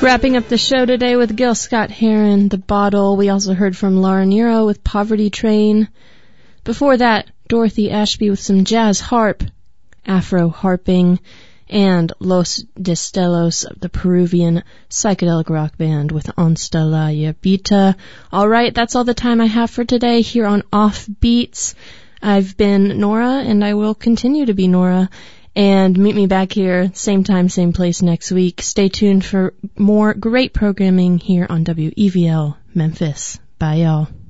Wrapping up the show today with Gil Scott-Heron, The Bottle. We also heard from Laura Nyro with Poverty Train. Before that, Dorothy Ashby with some jazz harp, Afro harping, and Los Destellos, the Peruvian psychedelic rock band with Onsta la Yerbita. All right, that's all the time I have for today here on Offbeats. I've been Nora, and I will continue to be Nora. And meet me back here, same time, same place next week. Stay tuned for more great programming here on WEVL Memphis. Bye, y'all.